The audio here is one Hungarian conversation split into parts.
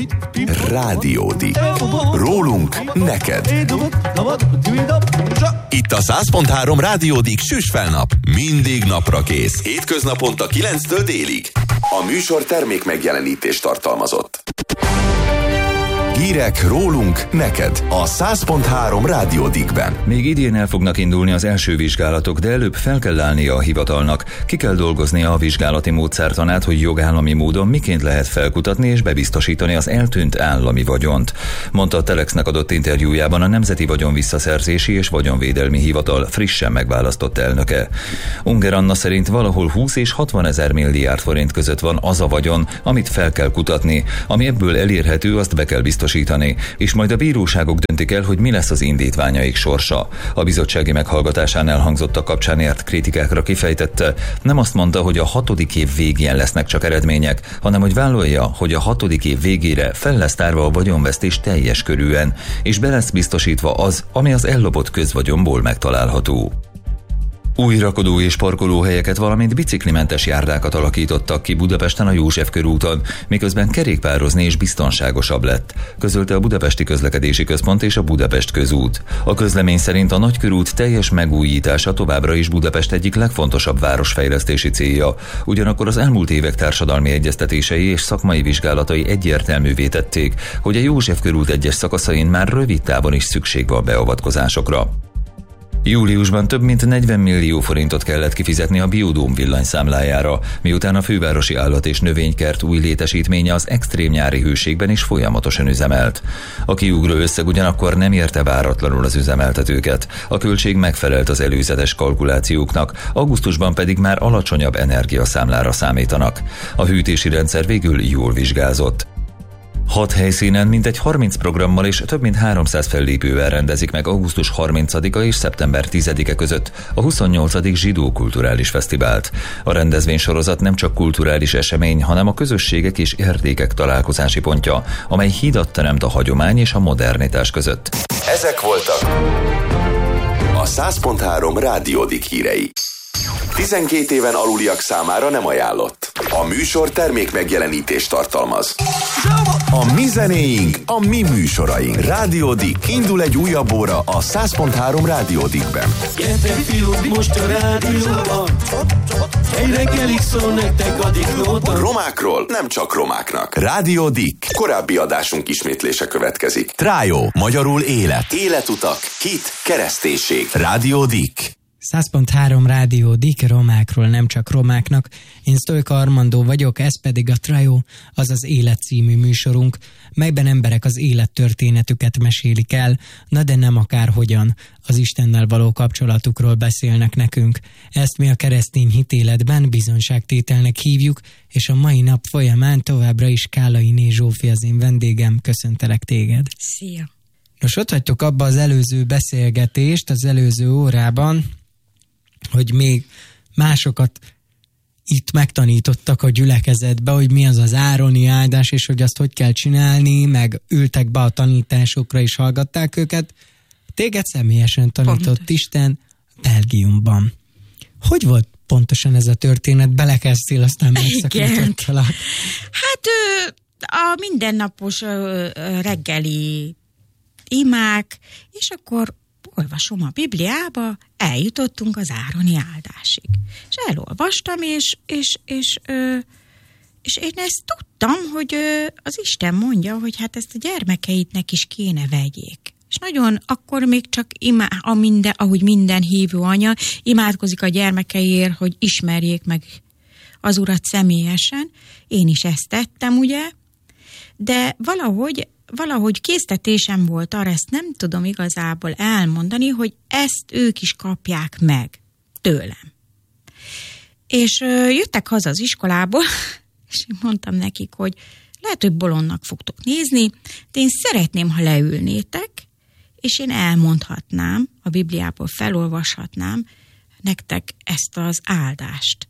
Rádiódik. Rólunk neked. Itt a 100.3 Rádiódik Süsfelnap. Mindig napra kész. Hétköznaponta 9-től délig. A műsor termék megjelenítést tartalmazott. Hírek rólunk neked a 100.3 Rádiódikben. Még idén el fognak indulni az első vizsgálatok, de előbb fel kell állnia a hivatalnak. Ki kell dolgoznia a vizsgálati módszertanát, hogy jogállami módon miként lehet felkutatni és bebiztosítani az eltűnt állami vagyont. Mondta a Telexnek adott interjújában a Nemzeti Vagyonvisszaszerzési és Vagyonvédelmi Hivatal frissen megválasztott elnöke. Unger Anna szerint valahol 20 és 60 ezer milliárd forint között van az a vagyon, amit fel kell kutatni. Ami ebből elérhető, azt be kell biztosítani, és majd a bíróságok döntik el, hogy mi lesz az indítványaik sorsa. A bizottsági meghallgatásán elhangzottak kapcsán ért kritikákra kifejtette, nem azt mondta, hogy a 6. év végén lesznek csak eredmények, hanem hogy vállalja, hogy a 6. év végére fel lesz tárva a vagyonvesztés teljes körűen, és be lesz biztosítva az, ami az ellopott közvagyonból megtalálható. Új rakodó- és parkolóhelyeket, valamint biciklimentes járdákat alakítottak ki Budapesten a József körúton, miközben kerékpározni és biztonságosabb lett, közölte a Budapesti Közlekedési Központ és a Budapest Közút. A közlemény szerint a Nagykörút teljes megújítása továbbra is Budapest egyik legfontosabb városfejlesztési célja. Ugyanakkor az elmúlt évek társadalmi egyeztetései és szakmai vizsgálatai egyértelművé tették, hogy a József körút egyes szakaszain már rövid távon is szükség van beavatkozásokra. Júliusban több mint 40 millió forintot kellett kifizetni a Biodóm villanyszámlájára, miután a fővárosi állat- és növénykert új létesítménye az extrém nyári hőségben is folyamatosan üzemelt. A kiugró összeg ugyanakkor nem érte váratlanul az üzemeltetőket. A költség megfelelt az előzetes kalkulációknak, augusztusban pedig már alacsonyabb energiaszámlára számítanak. A hűtési rendszer végül jól vizsgázott. 6 helyszínen mintegy 30 programmal és több mint 300 fellépővel rendezik meg augusztus 30-a és szeptember 10-e között a 28. Zsidó Kulturális Fesztivált. A rendezvénysorozat nem csak kulturális esemény, hanem a közösségek és értékek találkozási pontja, amely hidat teremt a hagyomány és a modernitás között. Ezek voltak a 100.3 Rádiódik hírei. 12 éven aluliak számára nem ajánlott. A műsor termék megjelenítést tartalmaz. A mi zenéink, a mi műsoraink. Rádiódik. Indul egy újabb óra a 100.3 Rádiódikben. Gyertek fiúk, most a rádióban. Egy reggelig szól nektek a diklóban. Romákról nem csak romáknak. Rádiódik. Korábbi adásunk ismétlése következik. Trájó, magyarul élet. Életutak, hit, kereszténység. Rádiódik. 100.3 Rádiódik, romákról nem csak romáknak. Én Sztojka Armandó vagyok, ez pedig a Trájó, azaz Élet című műsorunk, melyben emberek az élettörténetüket mesélik el, na de nem akárhogyan, az Istennel való kapcsolatukról beszélnek nekünk. Ezt mi a keresztény hitéletben bizonyságtételnek hívjuk, és a mai nap folyamán továbbra is Kálainé Zsófi az én vendégem. Köszöntelek téged. Szia! Nos, ott hagytuk abba az előző beszélgetést, az előző órában, hogy még másokat itt megtanítottak a gyülekezetbe, hogy mi az az ároni áldás, és hogy azt hogy kell csinálni, meg ültek be a tanításokra, és hallgatták őket. Téged személyesen tanított Pontos. Isten Belgiumban. Hogy volt pontosan ez a történet? Belekezdtél, aztán megszakítottalak. Hát a mindennapos reggeli imák, és akkor olvasom a Bibliába, eljutottunk az ároni áldásig. És elolvastam, és én ezt tudtam, hogy az Isten mondja, hogy hát ezt a gyermekeitnek is kéne vegyék. És nagyon akkor még csak ahogy minden hívő anya imádkozik a gyermekeiért, hogy ismerjék meg az Urat személyesen. Én is ezt tettem, ugye? De valahogy késztetésem volt arra, ezt nem tudom igazából elmondani, hogy ezt ők is kapják meg tőlem. És jöttek haza az iskolából, és mondtam nekik, hogy lehet, hogy bolondnak fogtok nézni, de én szeretném, ha leülnétek, és én elmondhatnám, a Bibliából felolvashatnám nektek ezt az áldást.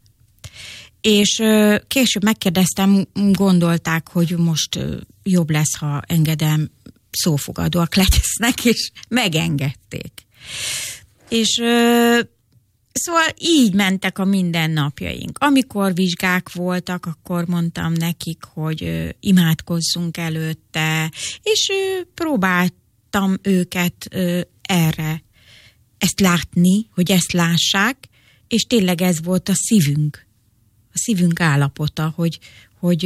És később megkérdeztem, gondolták, hogy most jobb lesz, ha engedem, szófogadóak lesznek, és megengedték. És Szóval így mentek a mindennapjaink. Amikor vizsgák voltak, akkor mondtam nekik, hogy imádkozzunk előtte, és próbáltam őket erre, ezt látni, hogy ezt lássák, és tényleg ez volt a szívünk állapota, hogy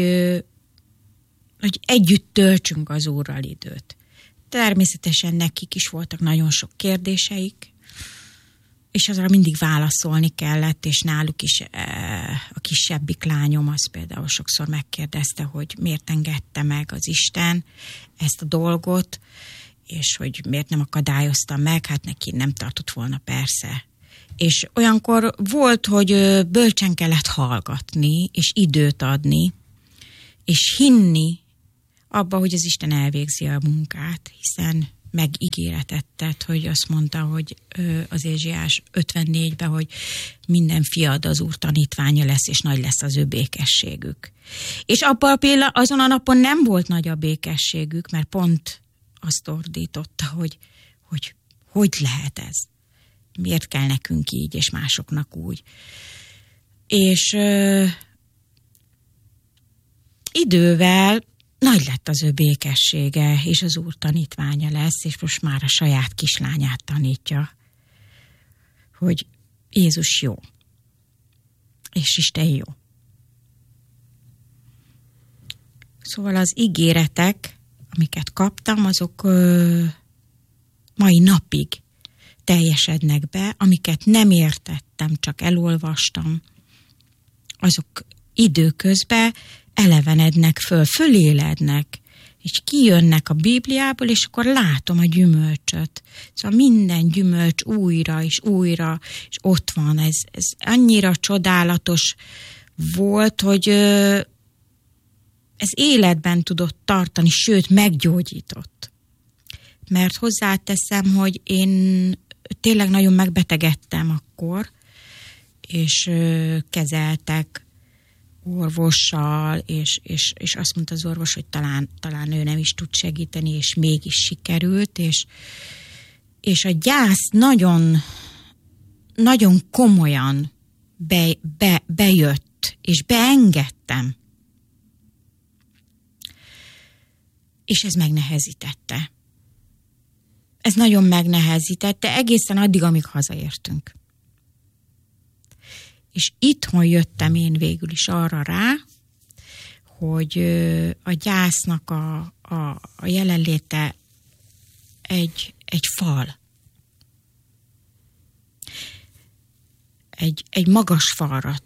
együtt töltsünk az Úrral időt. Természetesen nekik is voltak nagyon sok kérdéseik, és azra mindig válaszolni kellett, és náluk is a kisebbik lányom az például sokszor megkérdezte, hogy miért engedte meg az Isten ezt a dolgot, és hogy miért nem akadályoztam meg, hát neki nem tartott volna persze. És olyankor volt, hogy bölcsen kellett hallgatni, és időt adni, és hinni abba, hogy az Isten elvégzi a munkát, hiszen megígéretet tett, hogy azt mondta, hogy az Ézsaiás 54-ben, hogy minden fiad az Úr tanítványa lesz, és nagy lesz az ő békességük. És abban például azon a napon nem volt nagy a békességük, mert pont azt ordította, hogy lehet ez? Miért kell nekünk így, és másoknak úgy? És idővel nagy lett az ő békessége, és az Úr tanítványa lesz, és most már a saját kislányát tanítja, hogy Jézus jó, és Isten jó. Szóval az ígéretek, amiket kaptam, azok mai napig teljesednek be, amiket nem értettem, csak elolvastam, azok időközben elevenednek fölélednek, és kijönnek a Bibliából, és akkor látom a gyümölcsöt. Szóval minden gyümölcs újra, és ott van. Ez annyira csodálatos volt, hogy ez életben tudott tartani, sőt, meggyógyított. Mert hozzáteszem, hogy én tényleg nagyon megbetegedtem akkor, és kezeltek orvossal, és azt mondta az orvos, hogy talán ő nem is tud segíteni, és mégis sikerült, és a gyász nagyon, nagyon komolyan bejött, és beengedtem. És ez megnehezítette. Ez nagyon megnehezítette egészen addig, amíg hazaértünk. És itthon jöttem én végül is arra rá, hogy a gyásznak a jelenléte egy fal. Egy magas falra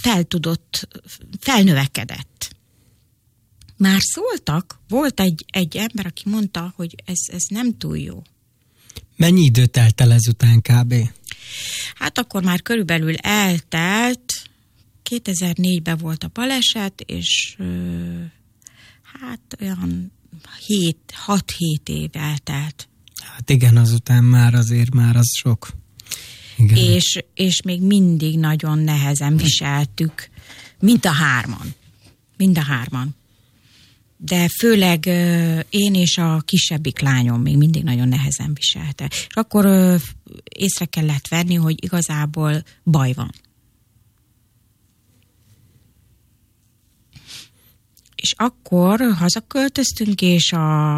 felnövekedett. Már szóltak, volt egy ember, aki mondta, hogy ez nem túl jó. Mennyi idő telt el ezután kb.? Hát akkor már körülbelül eltelt, 2004-ben volt a baleset, és hát olyan 6-7 év eltelt. Hát igen, azután már az sok. Igen. És még mindig nagyon nehezen viseltük, mind a hárman. De főleg én és a kisebbik lányom még mindig nagyon nehezen viselte. És akkor észre kellett venni, hogy igazából baj van. És akkor hazaköltöztünk, és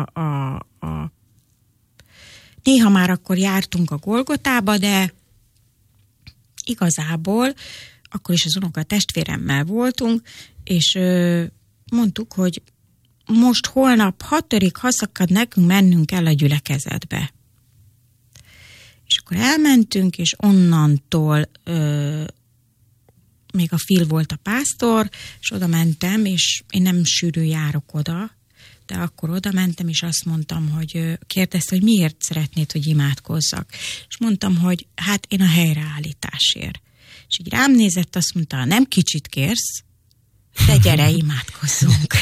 néha már akkor jártunk a Golgotába, de igazából akkor is az unoka testvéremmel voltunk, és mondtuk, hogy most holnap 6-ig haszakad nekünk, mennünk kell a gyülekezetbe. És akkor elmentünk, és onnantól még a Phil volt a pásztor, és oda mentem, és én nem sűrűn járok oda, de akkor oda mentem, és azt mondtam, hogy kérdezte, hogy miért szeretnéd, hogy imádkozzak. És mondtam, hogy hát én a helyreállításért. És így rám nézett, azt mondta, nem kicsit kérsz, de gyere, imádkozzunk.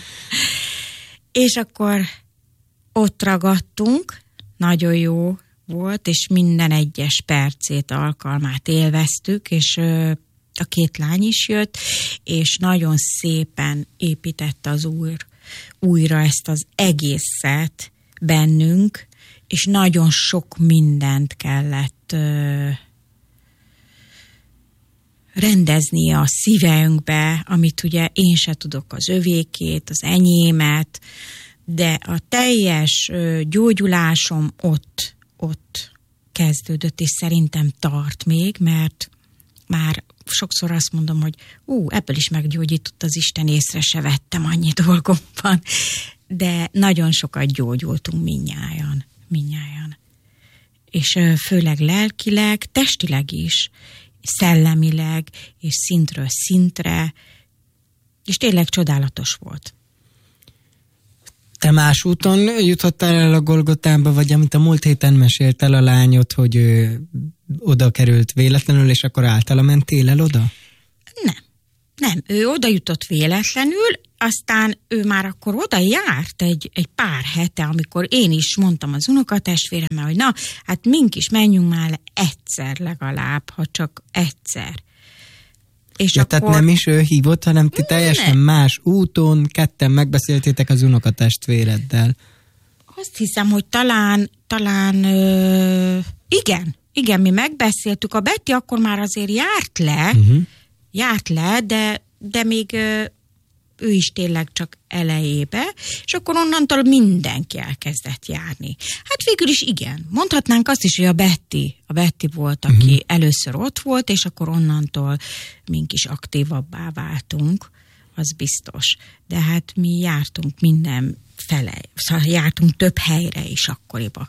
És akkor ott ragadtunk, nagyon jó volt, és minden egyes percét, alkalmát élveztük, és a 2 lány is jött, és nagyon szépen építette az újra ezt az egészet bennünk, és nagyon sok mindent kellett rendezni a szívünkbe, amit ugye én se tudok, az övékét, az enyémet, de a teljes gyógyulásom ott kezdődött, és szerintem tart még, mert már sokszor azt mondom, hogy ebből is meggyógyított az Isten, észre se vettem, annyi dolgom van. De nagyon sokat gyógyultunk mindnyájan. És főleg lelkileg, testileg is, szellemileg, és szintről szintre, és tényleg csodálatos volt. Te más úton jutottál el a Golgotába, vagy amit a múlt héten mesélt el a lányod, hogy ő oda került véletlenül, és akkor általa mentél el oda? Nem, ő oda jutott véletlenül, aztán ő már akkor oda járt egy pár hete, amikor én is mondtam az unokatestvéremmel, hogy hát mink is menjünk már egyszer legalább, ha csak egyszer. És akkor... Tehát nem is ő hívott, hanem ti teljesen más úton, ketten megbeszéltétek az unokatestvéreddel. Azt hiszem, hogy talán igen, mi megbeszéltük. A Betty akkor már azért járt le, de még ő is tényleg csak elejébe, és akkor onnantól mindenki elkezdett járni. Hát végül is igen. Mondhatnánk azt is, hogy a Betty volt, aki először ott volt, és akkor onnantól mink is aktívabbá váltunk, az biztos. De hát mi jártunk mindenfele, szóval jártunk több helyre is akkoriba.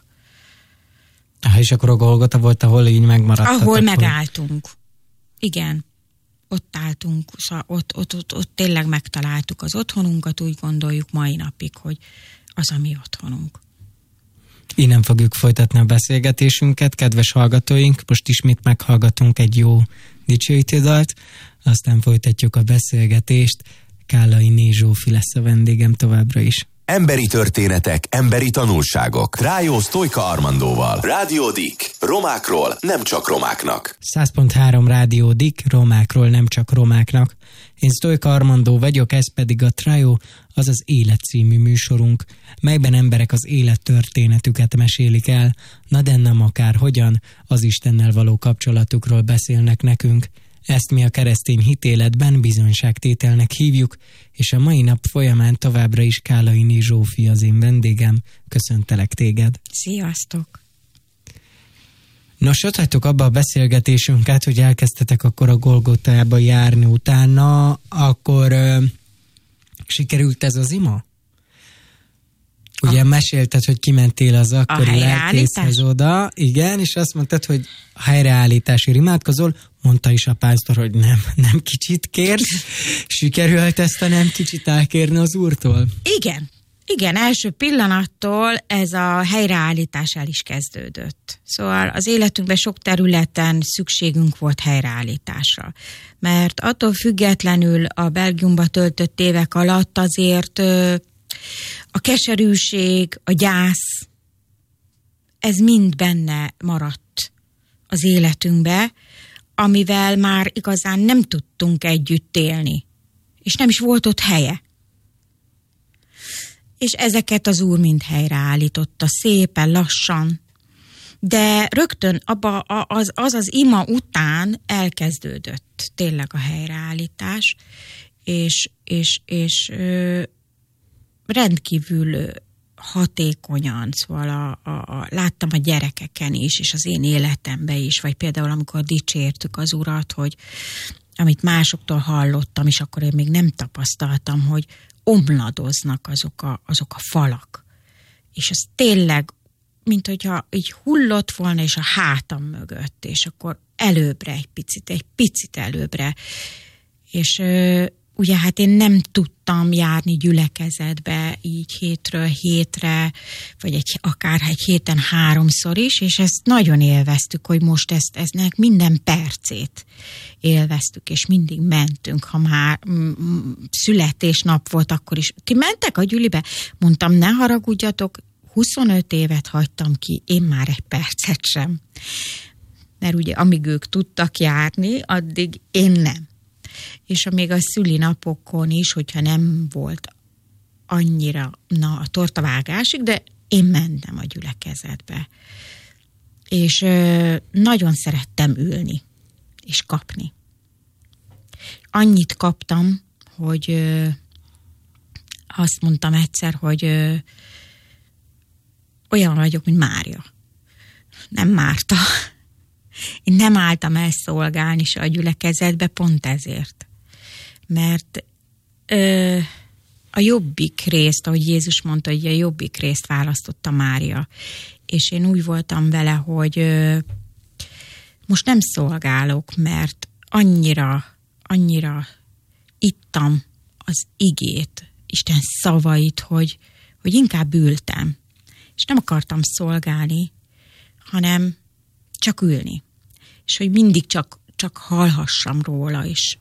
És akkor a Golgota volt, ahol így megmaradtatok? Ahol megálltunk. Igen. Ott álltunk, szóval ott tényleg megtaláltuk az otthonunkat, úgy gondoljuk mai napig, hogy az a mi otthonunk. Innen fogjuk folytatni a beszélgetésünket, kedves hallgatóink, most ismét meghallgatunk egy jó dicsőítő dalt, aztán folytatjuk a beszélgetést. Kállai Zsófi lesz a vendégem továbbra is. Emberi történetek, emberi tanulságok. Rájó Sztojka Armandóval. Rádió Dik. Romákról, nem csak romáknak. 100.3 Rádió Dik. Romákról, nem csak romáknak. Én Sztojka Armandó vagyok, ez pedig a Rájó, azaz Élet című műsorunk, melyben emberek az élettörténetüket mesélik el, de nem akárhogyan, az Istennel való kapcsolatukról beszélnek nekünk. Ezt mi a keresztény hitéletben bizonyságtételnek hívjuk, és a mai nap folyamán továbbra is Kállai Zsófi az én vendégem. Köszöntelek téged. Sziasztok! Nos, ott hagytuk abba a beszélgetésünket, hogy elkezdtetek akkor a Golgotába járni utána, akkor sikerült ez az ima? Ugye mesélted, hogy kimentél az akkori lelkészhez oda, igen, és azt mondtad, hogy a helyreállításért imádkozol, mondta is a pásztor, hogy nem kicsit kérsz, sikerült ezt a nem kicsit elkérni az Úrtól? Igen, első pillanattól ez a helyreállítás el is kezdődött. Szóval az életünkben sok területen szükségünk volt helyreállításra. Mert attól függetlenül a Belgiumba töltött évek alatt azért a keserűség, a gyász, ez mind benne maradt az életünkbe, amivel már igazán nem tudtunk együtt élni. És nem is volt ott helye. És ezeket az Úr mind helyreállította, szépen, lassan. De rögtön az ima után elkezdődött tényleg a helyreállítás, és rendkívül hatékonyan, szóval láttam a gyerekeken is, és az én életemben is, vagy például amikor dicsértük az Urat, hogy amit másoktól hallottam, és akkor én még nem tapasztaltam, hogy omladoznak azok a falak. És ez tényleg, mint hogyha így hullott volna, és a hátam mögött, és akkor előbbre egy picit előbbre. És ugye hát én nem tudtam járni gyülekezetbe így hétről hétre, vagy akár egy héten 3-szor is, és ezt nagyon élveztük, hogy most eznek minden percét élveztük, és mindig mentünk, ha már születésnap volt, akkor is. Ti mentek a gyülibe? Mondtam, ne haragudjatok, 25 évet hagytam ki, én már egy percet sem. Mert ugye amíg ők tudtak járni, addig én nem. És még a szülinapokon is, hogyha nem volt annyira a tortavágásig, de én mentem a gyülekezetbe. És nagyon szerettem ülni és kapni. Annyit kaptam, hogy azt mondtam egyszer, hogy olyan vagyok, mint Mária. Nem Márta. Én nem álltam el szolgálni se a gyülekezetbe pont ezért. Mert a jobbik részt, ahogy Jézus mondta, hogy a jobbik részt választotta Mária. És én úgy voltam vele, hogy most nem szolgálok, mert annyira ittam az igét, Isten szavait, hogy inkább ültem. És nem akartam szolgálni, hanem csak ülni. És hogy mindig csak hallhassam róla is.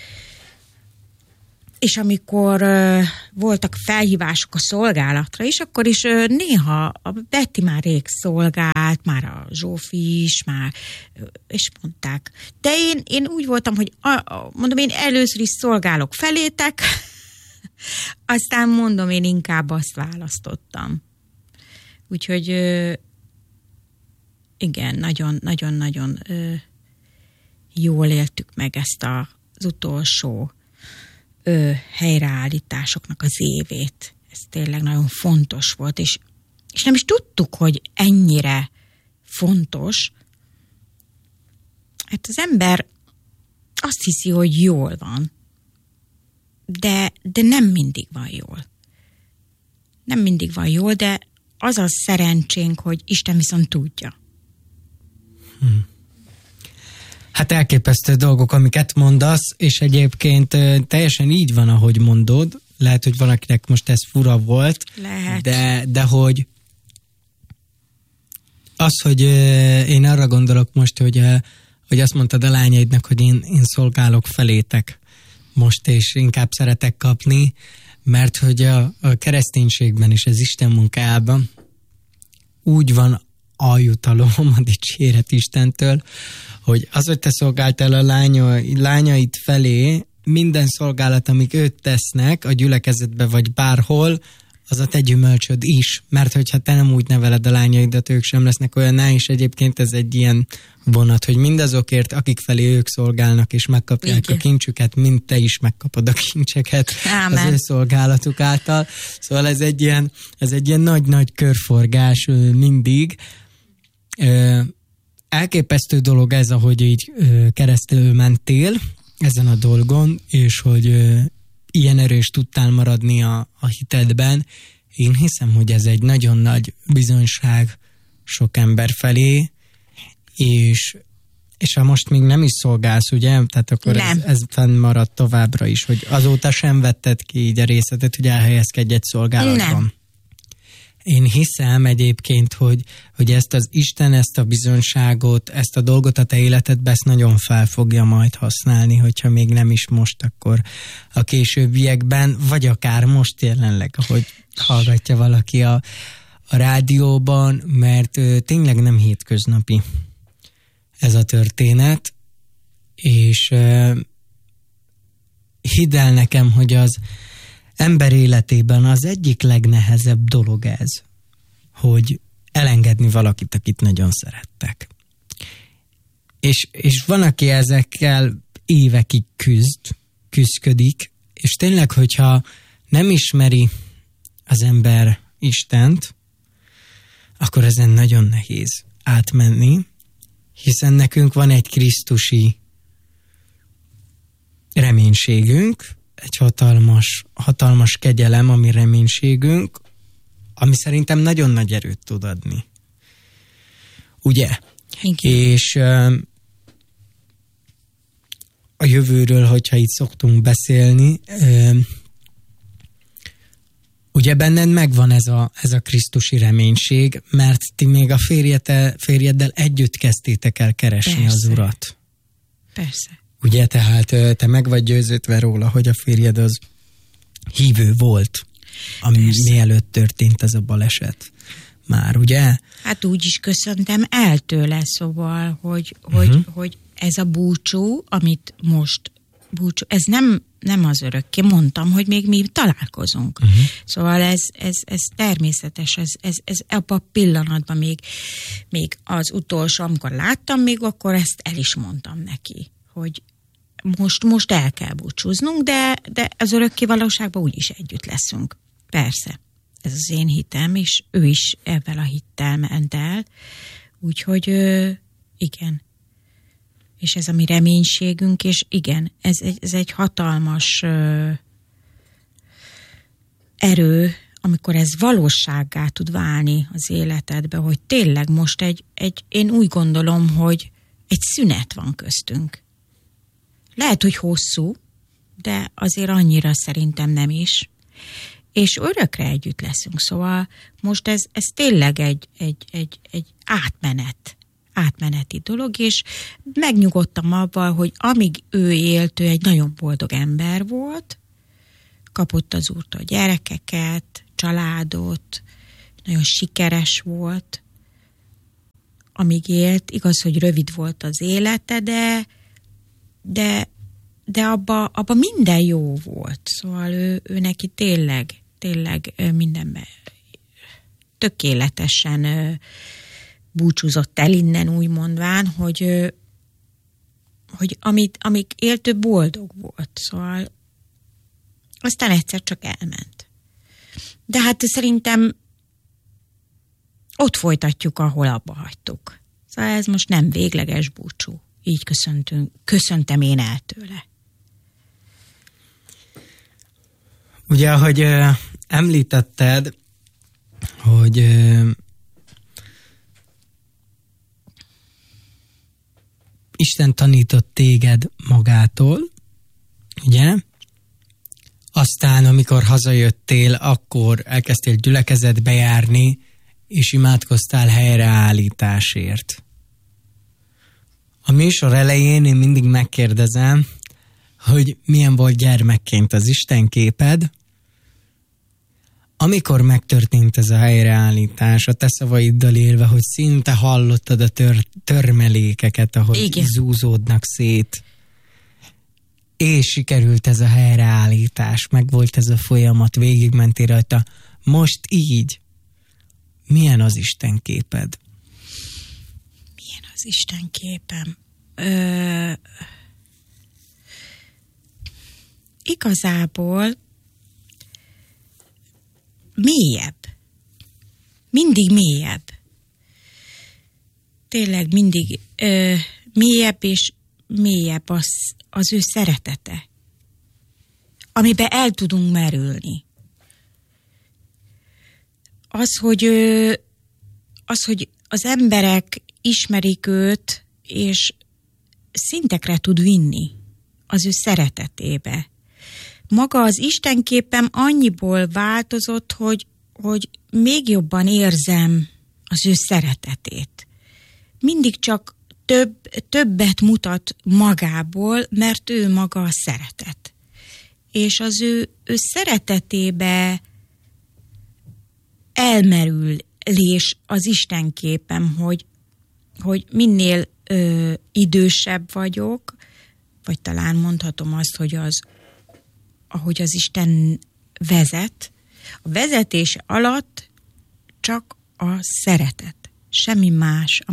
És voltak felhívások a szolgálatra is, akkor is néha a Betty már rég szolgált, már a Zsófi is, és mondták. De én úgy voltam, hogy mondom, én először is szolgálok felétek, aztán mondom, én inkább azt választottam. Úgyhogy igen, nagyon-nagyon jól éltük meg ezt az utolsó helyreállításoknak az évét. Ez tényleg nagyon fontos volt, és nem is tudtuk, hogy ennyire fontos. Hát az ember azt hiszi, hogy jól van, de nem mindig van jól. Nem mindig van jól, de az a szerencsénk, hogy Isten viszont tudja. Hát elképesztő dolgok, amiket mondasz, és egyébként teljesen így van, ahogy mondod. Lehet, hogy valakinek most ez fura volt. Lehet. De hogy az, hogy én arra gondolok most, hogy azt mondtad a lányaidnak, hogy én szolgálok felétek most, és inkább szeretek kapni, mert hogy a kereszténységben és az Isten munkában úgy van a jutalom, a dicséret Istentől, hogy az, hogy te szolgáltál a lányaid felé, minden szolgálat, amik őt tesznek a gyülekezetbe vagy bárhol, az a te gyümölcsöd is. Mert hogyha te nem úgy neveled a lányaidat, ők sem lesznek olyanná, és egyébként ez egy ilyen vonat, hogy mindazokért, akik felé ők szolgálnak, és megkapják a kincsüket, mint te is megkapod a kincseket az ő szolgálatuk által. Szóval ez egy ilyen nagy-nagy körforgás mindig. Elképesztő dolog ez, ahogy így keresztül mentél ezen a dolgon, és hogy ilyen erős tudtál maradni a hitedben. Én hiszem, hogy ez egy nagyon nagy bizonyság sok ember felé, és ha most még nem is szolgálsz, ugye? Tehát akkor ez fennmarad továbbra is, hogy azóta sem vetted ki így a részletet, hogy elhelyezkedj egy szolgálatban. Nem. Én hiszem egyébként, hogy ezt az Isten, ezt a bizonyságot, ezt a dolgot a te életedben ezt nagyon fel fogja majd használni, hogyha még nem is most, akkor a későbbiekben, vagy akár most jelenleg, ahogy hallgatja valaki a rádióban, mert tényleg nem hétköznapi ez a történet, és hidd el nekem, hogy az ember életében az egyik legnehezebb dolog ez, hogy elengedni valakit, akit nagyon szerettek. És van, aki ezekkel évekig küzdködik, és tényleg, hogyha nem ismeri az ember Istent, akkor ezen nagyon nehéz átmenni, hiszen nekünk van egy krisztusi reménységünk, egy hatalmas kegyelem, ami reménységünk, ami szerintem nagyon nagy erőt tud adni. Ugye? Igen. És a jövőről, hogyha itt szoktunk beszélni, ugye benned megvan ez a krisztusi reménység, mert ti még a férjeddel együtt kezdtétek el keresni az Urat. Persze. Ugye, tehát te meg vagy győződve róla, hogy a férjed az hívő volt, mielőtt történt ez a baleset. Már, ugye? Hát úgy is köszöntem el tőle, szóval, hogy ez a búcsú, amit most ez nem az örökké. Mondtam, hogy még mi találkozunk. Szóval ez természetes, ez abban a pillanatban még az utolsó, amikor láttam még, akkor ezt el is mondtam neki, hogy most el kell búcsúznunk, de az örökké valóságban úgyis együtt leszünk. Persze, ez az én hitem, és ő is ebben a hittel ment el. Úgyhogy igen. És ez a mi reménységünk, és igen, ez egy hatalmas erő, amikor ez valósággá tud válni az életedbe, hogy tényleg most én úgy gondolom, hogy egy szünet van köztünk. Lehet, hogy hosszú, de azért annyira szerintem nem is. És örökre együtt leszünk. Szóval most ez tényleg egy átmeneti dolog, és megnyugodtam abban, hogy amíg ő élt, ő egy nagyon boldog ember volt, kapott az Úrtól gyerekeket, családot, nagyon sikeres volt, amíg élt. Igaz, hogy rövid volt az élete, de abba minden jó volt. Szóval ő neki tényleg mindenben tökéletesen búcsúzott el innen, úgy mondván, hogy amíg élt, ő boldog volt. Szóval aztán egyszer csak elment. De hát szerintem ott folytatjuk, ahol abba hagytuk. Szóval ez most nem végleges búcsú. Így köszöntem én el tőle. Ugye, ahogy említetted, hogy Isten tanított téged magától, ugye? Aztán, amikor hazajöttél, akkor elkezdtél gyülekezetbe járni, és imádkoztál helyreállításért. A műsor elején én mindig megkérdezem, hogy milyen volt gyermekként az Isten képed. Amikor megtörtént ez a helyreállítás, a te szavaiddal élve, hogy szinte hallottad a törmelékeket, ahogy igen, zúzódnak szét, és sikerült ez a helyreállítás, meg volt ez a folyamat, végigmentél rajta. Most így, milyen az Isten képed? Milyen az Isten képem? Igazából mélyebb. Mindig mélyebb. Tényleg mindig mélyebb és mélyebb az ő szeretete, amiben el tudunk merülni. Az, hogy az emberek ismerik őt, és szintekre tud vinni az ő szeretetébe. Maga az Istenképem annyiból változott, hogy még jobban érzem az ő szeretetét. Mindig csak többet mutat magából, mert ő maga a szeretet. És az ő szeretetébe elmerülés az Istenképem, hogy minél idősebb vagyok, vagy talán mondhatom azt, hogy ahogy az Isten vezet, a vezetése alatt csak a szeretet. Semmi más,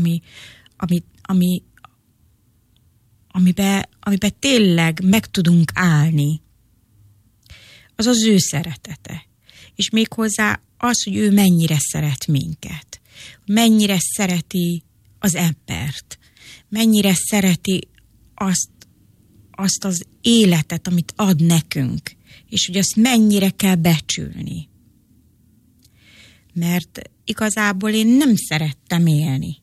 amiben tényleg meg tudunk állni. Az az ő szeretete. És méghozzá az, hogy ő mennyire szeret minket. Mennyire szereti az embert. Mennyire szereti azt az életet, amit ad nekünk. És hogy azt mennyire kell becsülni. Mert igazából én nem szerettem élni.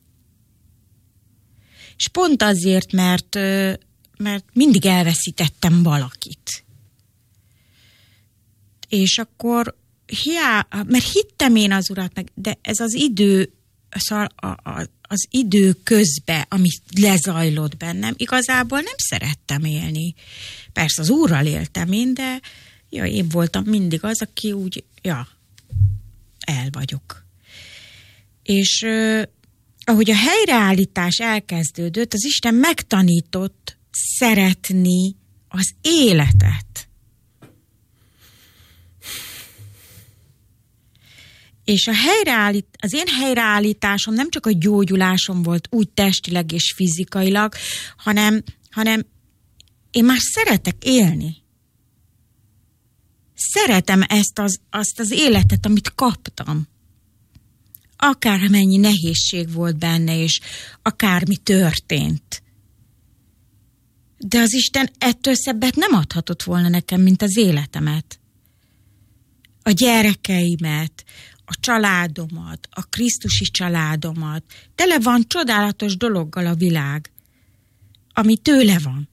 És pont azért, mert mindig elveszítettem valakit. És akkor mert hittem én az Urat meg, de ez az idő, az idő közben, ami lezajlott bennem, igazából nem szerettem élni. Persze az Úrral éltem én, de én voltam mindig az, aki úgy, el vagyok. És ahogy a helyreállítás elkezdődött, az Isten megtanított szeretni az életet. És az én helyreállításom nem csak a gyógyulásom volt úgy testileg és fizikailag, hanem én már szeretek élni. Szeretem azt az életet, amit kaptam. Akármennyi nehézség volt benne, és akármi történt. De az Isten ettől szebbet nem adhatott volna nekem, mint az életemet. A gyerekeimet, a családomat, a krisztusi családomat. Tele van csodálatos dologgal a világ, ami tőle van.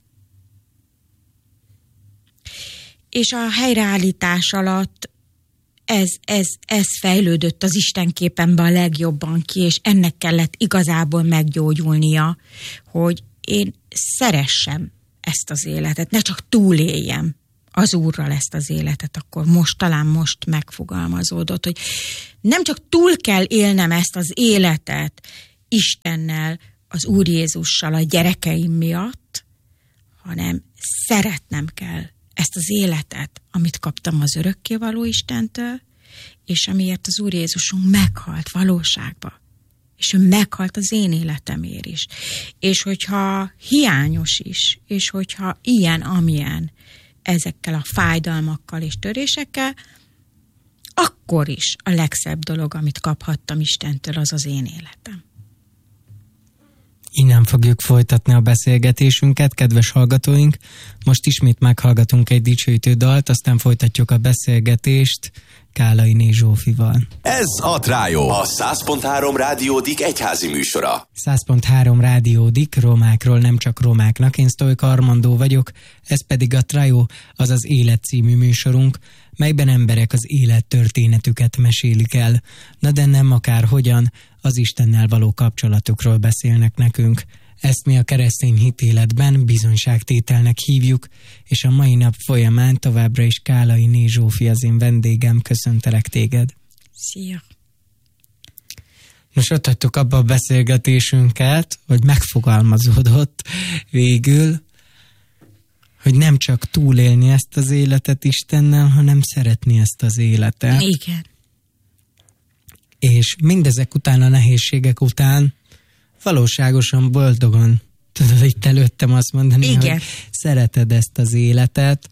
És a helyreállítás alatt ez fejlődött az Isten képenbe a legjobban ki, és ennek kellett igazából meggyógyulnia, hogy én szeressem ezt az életet, ne csak túléljem az Úrral ezt az életet, akkor talán most megfogalmazódott, hogy nem csak túl kell élnem ezt az életet Istennel, az Úr Jézussal, a gyerekeim miatt, hanem szeretnem kell ezt az életet, amit kaptam az örökkévaló Istentől, és amiért az Úr Jézusunk meghalt valóságba. És ő meghalt az én életemért is. És hogyha hiányos is, és hogyha ilyen, amilyen, ezekkel a fájdalmakkal és törésekkel, akkor is a legszebb dolog, amit kaphattam Istentől, az az én életem. Innen fogjuk folytatni a beszélgetésünket, kedves hallgatóink. Most ismét meghallgatunk egy dicsőítő dalt, aztán folytatjuk a beszélgetést Kálainé Zsófival. Ez a Trájó, a 100.3 Rádiódik egyházi műsora. 100.3 Rádiódik, romákról nem csak romáknak. Én Sztojka Armandó vagyok, ez pedig a Trájó, azaz Élet című műsorunk, melyben emberek az élettörténetüket mesélik el, na de nem akárhogyan, az Istennel való kapcsolatukról beszélnek nekünk. Ezt mi a keresztény hitéletben bizonyságtételnek hívjuk, és a mai nap folyamán továbbra is Kálainé Zsófi az én vendégem. Köszöntelek téged. Szia! Most ott hagytuk abba a beszélgetésünket, hogy megfogalmazódott végül, hogy nem csak túlélni ezt az életet Istennel, hanem szeretni ezt az életet. Igen. És mindezek után, a nehézségek után valóságosan boldogan tudod itt előttem azt mondani, igen, hogy szereted ezt az életet.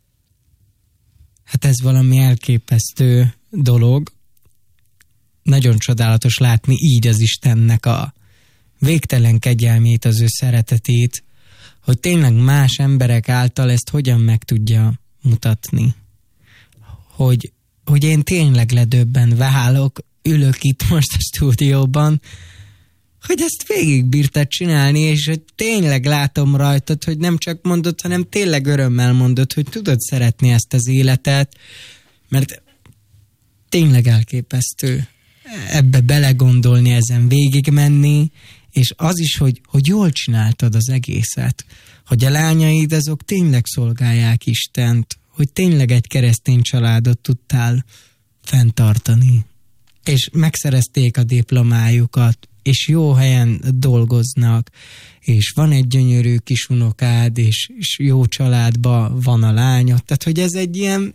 Hát ez valami elképesztő dolog. Nagyon csodálatos látni így az Istennek a végtelen kegyelmét, az ő szeretetét, hogy tényleg más emberek által ezt hogyan meg tudja mutatni. Hogy én tényleg ledöbbenve állok, ülök itt most a stúdióban, hogy ezt végigbírtad csinálni, és hogy tényleg látom rajtad, hogy nem csak mondod, hanem tényleg örömmel mondod, hogy tudod szeretni ezt az életet, mert tényleg elképesztő ebbe belegondolni, ezen végigmenni, és az is, hogy jól csináltad az egészet, hogy a lányaid azok tényleg szolgálják Istent, hogy tényleg egy keresztény családot tudtál fenntartani, és megszerezték a diplomájukat, és jó helyen dolgoznak, és van egy gyönyörű kis unokád, és jó családban van a lányod. Tehát, hogy ez egy ilyen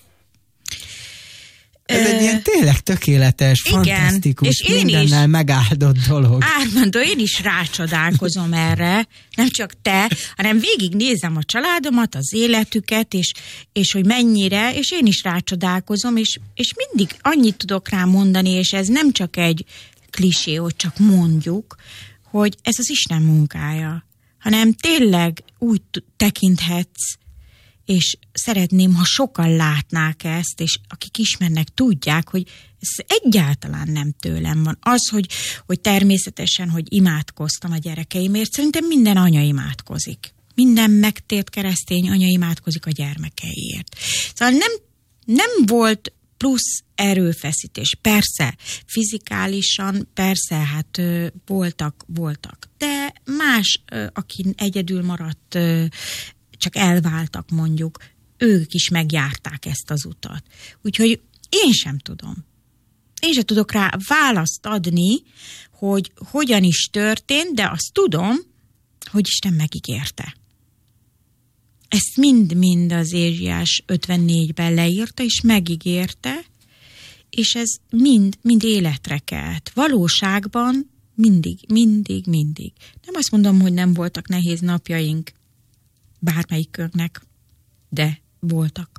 tényleg tökéletes, igen, fantasztikus, mindennel megáldott dolog. Armando, én is rácsodálkozom erre, nem csak te, hanem végignézem a családomat, az életüket, és hogy mennyire, és én is rácsodálkozom, és mindig annyit tudok rá mondani, és ez nem csak egy klisé, hogy csak mondjuk, hogy ez az Isten munkája, hanem tényleg úgy tekinthetsz, és szeretném, ha sokan látnák ezt, és akik ismernek, tudják, hogy ez egyáltalán nem tőlem van. Az, hogy természetesen, hogy imádkoztam a gyerekeimért, szerintem minden anya imádkozik. Minden megtért keresztény anya imádkozik a gyermekeiért. Szóval nem volt plusz erőfeszítés. Persze, fizikálisan, persze, hát voltak. De más, aki egyedül maradt, csak elváltak mondjuk, ők is megjárták ezt az utat. Úgyhogy én sem tudom. Én sem tudok rá választ adni, hogy hogyan is történt, de azt tudom, hogy Isten megígérte. Ezt mind az Ézsaiás 54-ben leírta, és megígérte, és ez mind életre kelt. Valóságban mindig. Nem azt mondom, hogy nem voltak nehéz napjaink, bármelyikünknek, de voltak.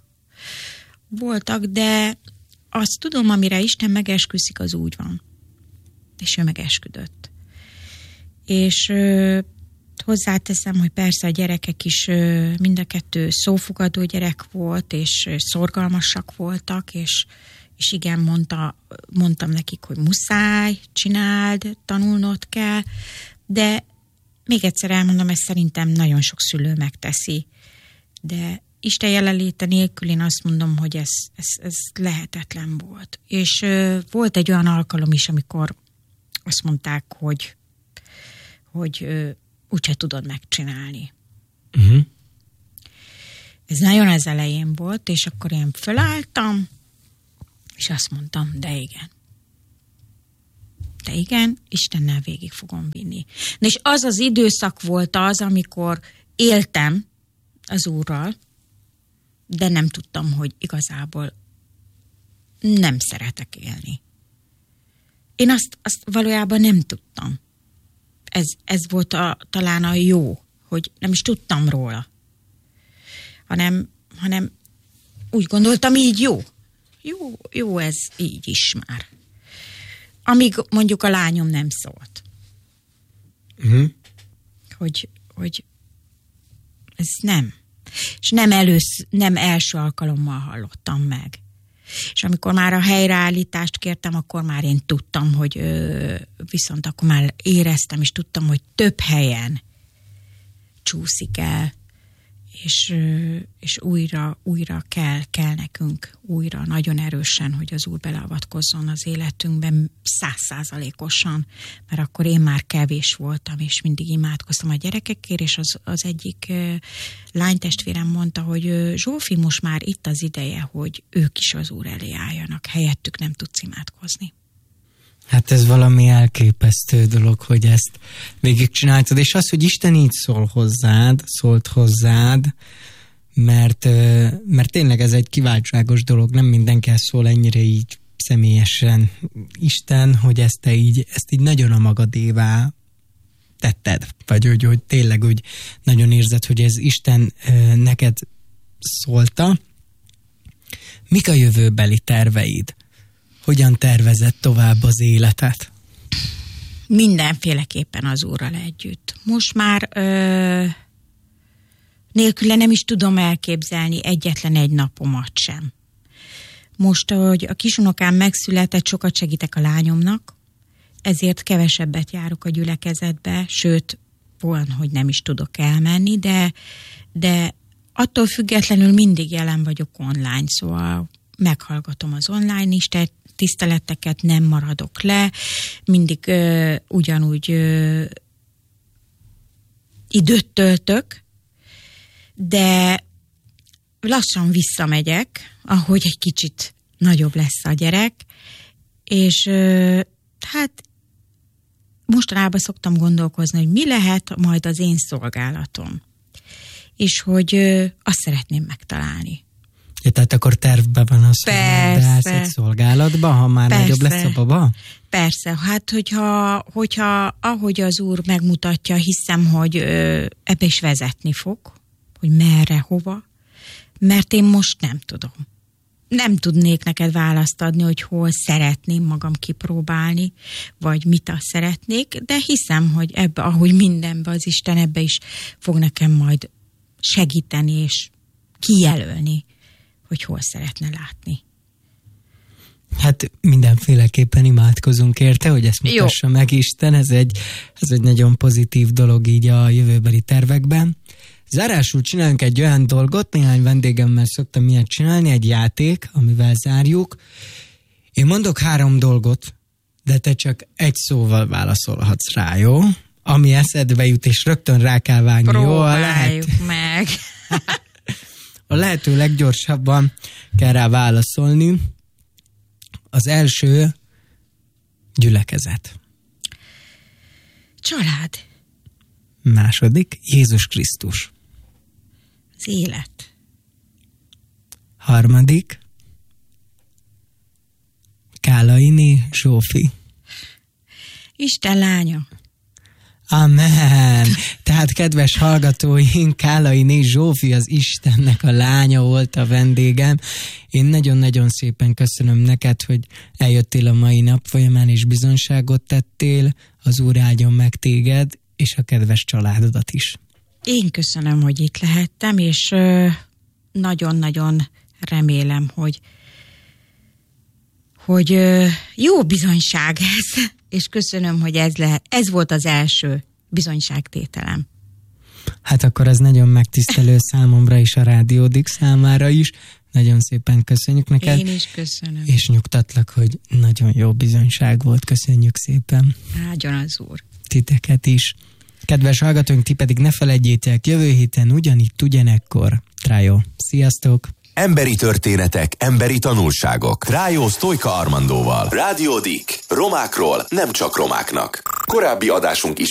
De azt tudom, amire Isten megesküszik, az úgy van. És ő megesküdött. És hozzáteszem, hogy persze a gyerekek is mind a kettő szófogadó gyerek volt, és szorgalmasak voltak, és igen, mondtam nekik, hogy muszáj, csináld, tanulnod kell, de még egyszer elmondom, ezt szerintem nagyon sok szülő megteszi. De Isten jelenléte nélkül én azt mondom, hogy ez lehetetlen volt. És volt egy olyan alkalom is, amikor azt mondták, hogy úgyse tudod megcsinálni. Uh-huh. Ez nagyon az elején volt, és akkor én fölálltam, és azt mondtam, de igen, Istennel végig fogom vinni. Na és az az időszak volt az, amikor éltem az Úrral, de nem tudtam, hogy igazából nem szeretek élni. Én azt valójában nem tudtam. Ez volt talán a jó, hogy nem is tudtam róla. Hanem úgy gondoltam, így jó. Jó ez így is már. Amíg mondjuk a lányom nem szólt. Uh-huh. Hogy ez nem. És nem első alkalommal hallottam meg. És amikor már a helyreállítást kértem, akkor már én tudtam, hogy viszont akkor már éreztem, és tudtam, hogy több helyen csúszik el, és újra kell nekünk, újra nagyon erősen, hogy az Úr beleavatkozzon az életünkben 100%-osan, mert akkor én már kevés voltam, és mindig imádkoztam a gyerekekért, és az egyik lánytestvérem mondta, hogy Zsófi, most már itt az ideje, hogy ők is az Úr elé álljanak, helyettük nem tudsz imádkozni. Hát ez valami elképesztő dolog, hogy ezt végigcsináltad, és az, hogy Isten így szólt hozzád, mert tényleg ez egy kiváltságos dolog, nem mindenkihez szól ennyire így személyesen Isten, hogy ezt így nagyon a magadévá tetted, vagy hogy tényleg úgy nagyon érzed, hogy ez Isten neked szólta. Mik a jövőbeli terveid? Hogyan tervezed tovább az életet? Mindenféleképpen az Úrral együtt. Most már nélküle nem is tudom elképzelni egyetlen egy napomat sem. Most, hogy a kisunokám megszületett, sokat segítek a lányomnak, ezért kevesebbet járok a gyülekezetbe, sőt, van, hogy nem is tudok elmenni, de attól függetlenül mindig jelen vagyok online, szóval meghallgatom az online is, tiszteleteket, nem maradok le, mindig ugyanúgy időt töltök, de lassan visszamegyek, ahogy egy kicsit nagyobb lesz a gyerek, és hát mostanában szoktam gondolkozni, hogy mi lehet majd az én szolgálatom, és hogy azt szeretném megtalálni. Ja, tehát akkor tervben van az, hogy beállsz egy szolgálatba, ha már nagyobb lesz a baba? Persze, hát hogyha ahogy az Úr megmutatja, hiszem, hogy ebbe is vezetni fog, hogy merre, hova, mert én most nem tudom. Nem tudnék neked választ adni, hogy hol szeretném magam kipróbálni, vagy mit azt szeretnék, de hiszem, hogy ebbe, ahogy mindenbe az Isten ebbe is fog nekem majd segíteni, és kijelölni, hogy hol szeretne látni. Hát mindenféleképpen imádkozunk érte, hogy ezt mutassa meg Isten, ez egy nagyon pozitív dolog így a jövőbeli tervekben. Zárásul csinálunk egy olyan dolgot, néhány vendégemmel szoktam ilyet csinálni, egy játék, amivel zárjuk. Én mondok 3 dolgot, de te csak egy szóval válaszolhatsz rá, jó? Ami eszedbe jut, és rögtön rá kell vágni, jó? Próbáljuk meg. A lehető leggyorsabban kell rá válaszolni. Az első gyülekezet. Család. Második Jézus Krisztus. Az élet. Harmadik Kálaini Zsófi. Isten lánya. Amen. Tehát kedves hallgatóink, Kálainé Zsófi az Istennek a lánya volt a vendégem. Én nagyon-nagyon szépen köszönöm neked, hogy eljöttél a mai nap folyamán, és bizonyságot tettél. Az Úr áldjon meg téged, és a kedves családodat is. Én köszönöm, hogy itt lehettem, és nagyon-nagyon remélem, hogy jó bizonyság ez, és köszönöm, hogy ez volt az első bizonyságtételem. Hát akkor ez nagyon megtisztelő számomra és a Rádiódik számára is. Nagyon szépen köszönjük neked. Én is köszönöm. És nyugtatlak, hogy nagyon jó bizonyság volt. Köszönjük szépen. Áldjon az Úr. Titeket is. Kedves hallgatóink, ti pedig ne felejtjétek, jövő héten ugyanitt, ugyanekkor. Trájó. Sziasztok! Emberi történetek, emberi tanulságok. Trájó Sztojka Armandóval. Rádiódik. Romákról nem csak romáknak. Korábbi adásunk